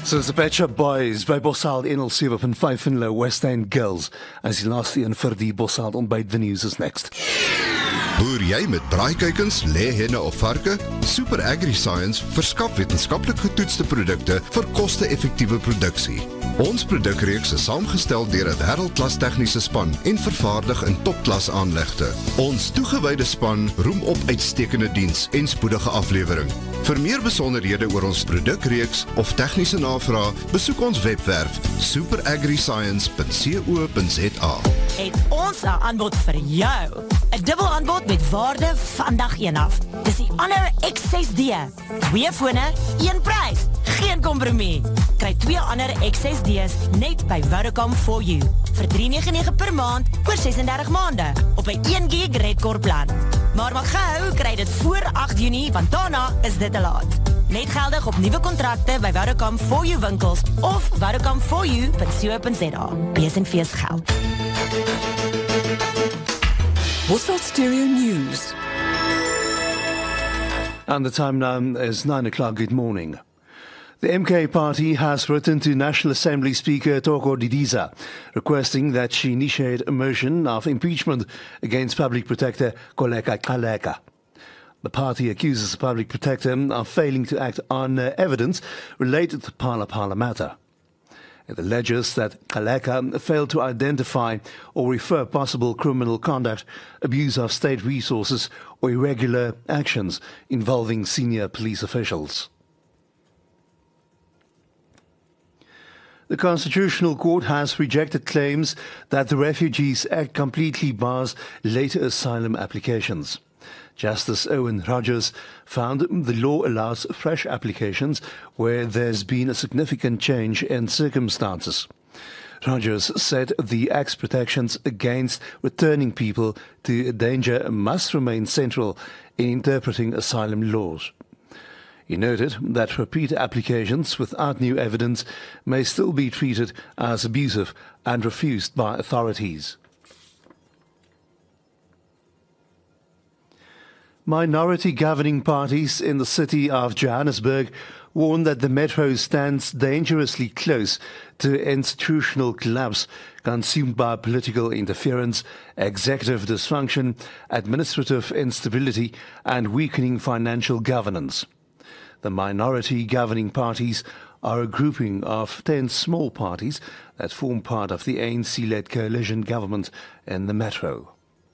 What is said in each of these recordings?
So the Pet Shop Boys by Bossard 107.5 in Low West End Girls. As die laaste een vir die Bossard ontbyt venues is next. Boer jy met braaikuikens, lêhenne of varke? Super AgriScience verskaf wetenskaplik getoetste produkte vir koste-effektiewe produksie. Ons produkreeks is saamgestel deur 'n wêreldklas tegniese span en vervaardig in topklas aanlegte. Ons toegewyde span roem op uitstekende diens en spoedige aflewering. Vir meer besonderhede oor ons produkreeks of tegniese navrae, besoek ons webwerf superagriscience.co.za. Het ons 'n aanbod vir jou. 'n Dubbel aanbod met waarde van dag 1 af. Dis die Honor X6D. 2 fone, 1 prys. Geen kompromie. Kry 2 ander X6D's net by Vodacom for you. Vir $399 per maand oor 36 maande op 'n 1 gig Redcore plan. Maar gou, kry dit voor 8 Junie, want daarna is dit te laat. Net geldig op nuwe kontrakte by Vodacom for you winkels of vodacomforyou.co.za. Besenfees geld. Bossard Stereo News. And the time now is 9 o'clock. Good morning. The MK party has written to National Assembly Speaker Toko Didiza, requesting that she initiate a motion of impeachment against Public Protector Koleka Kaleka. The party accuses the Public Protector of failing to act on evidence related to Phala matter. It alleges that Kaleka failed to identify or refer possible criminal conduct, abuse of state resources, or irregular actions involving senior police officials. The Constitutional Court has rejected claims that the Refugees Act completely bars later asylum applications. Justice Owen Rogers found the law allows fresh applications where there's been a significant change in circumstances. Rogers said the Act's protections against returning people to danger must remain central in interpreting asylum laws. He noted that repeat applications without new evidence may still be treated as abusive and refused by authorities. Minority governing parties in the city of Johannesburg warn that the metro stands dangerously close to institutional collapse consumed by political interference, executive dysfunction, administrative instability, and weakening financial governance. The minority governing parties are a grouping of 10 small parties that form part of the ANC-led coalition government in the metro.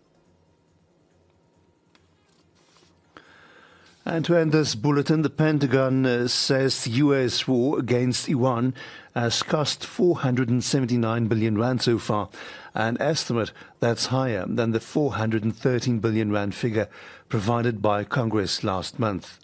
And to end this bulletin, the Pentagon says the U.S. war against Iran has cost 479 billion rand so far, an estimate that's higher than the 413 billion rand figure provided by Congress last month.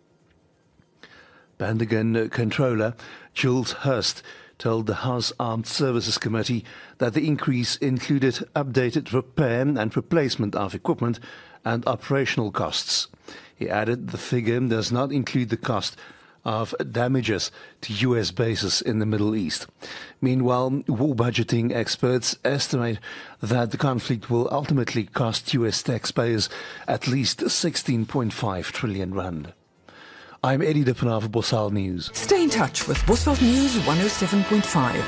Pentagon Controller Jules Hurst told the House Armed Services Committee that the increase included updated repair and replacement of equipment and operational costs. He added the figure does not include the cost of damages to U.S. bases in the Middle East. Meanwhile, war budgeting experts estimate that the conflict will ultimately cost U.S. taxpayers at least 16.5 trillion rand. I'm Eddie de Pinaar for Bossard News. Stay in touch with Bossard News 107.5.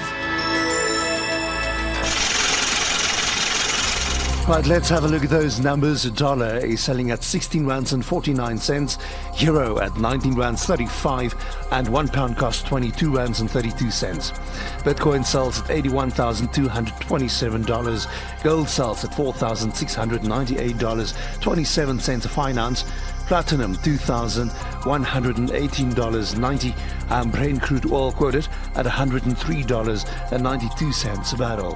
Right, let's have a look at those numbers. A dollar is selling at 16 rands and 49 cents, euro at 19 rands 35, and £1 costs 22 rands and 32 cents. Bitcoin sells at $81,227, gold sells at $4,698, 27 cents a fine ounce, platinum $2,118.90, and Brent crude oil quoted at $103.92 a barrel.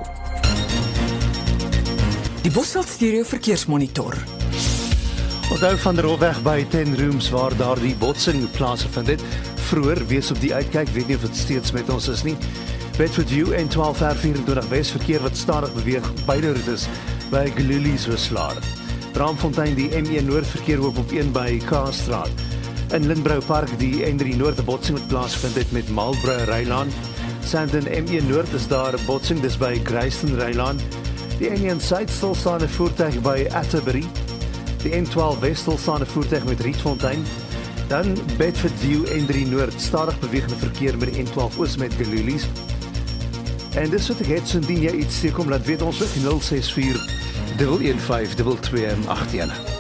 Die Bossard Stereo Verkeersmonitor. Onthou van der Hofweg by 10 Rooms waar daar die botsing plaasgevind het. Vroeër wees op die uitkyk, weet nie of dit steeds met ons is nie. Bedford View en 12R24 Wes verkeer wat stadig beweeg beide roetes by Gululies Wislaar. Braamfontein die M1 Noord verkeer op 1 by Kaapstraat. In Lindbrou Park die N3 Noord botsing wat plaasgevind het met Marlborough Rylaan. Sandton M1 Noord is daar 'n botsing dis by Grayston Rylaan. Die N1 Suid stilstaande voertuig by Atterbury. Die N12 West stilstaande voertuig met Rietfontein. Dan Bedford View N3 Noord, stadig bewegende verkeer met die N12 Oos met gelulies. En dis wat ek het, so indien jy iets steek om, laat weet ons ook 064 115 2281.